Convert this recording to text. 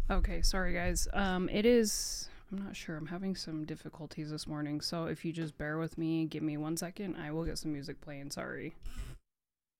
Okay, sorry guys. It is. I'm not sure. I'm having some difficulties this morning, so if you just bear with me, give me 1 second, I will get some music playing. Sorry.